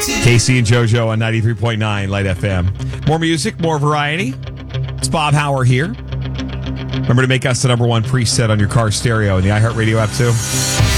Casey and JoJo on 93.9 Light FM. More music, more variety. It's Bob Hauer here. Remember to make us the number one preset on your car stereo and the iHeartRadio app too.